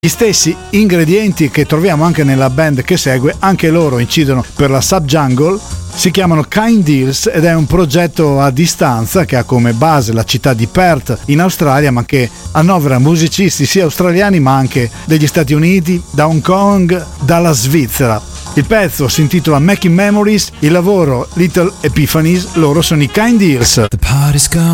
Gli stessi ingredienti che troviamo anche nella band che segue, anche loro incidono per la Subjungle. Si chiamano Kind Deals ed è un progetto a distanza che ha come base la città di Perth in Australia, ma che annovera musicisti sia australiani ma anche degli Stati Uniti, da Hong Kong, dalla Svizzera. Il pezzo si intitola Making Memories, il lavoro Little Epiphanies, loro sono i Kind Deals.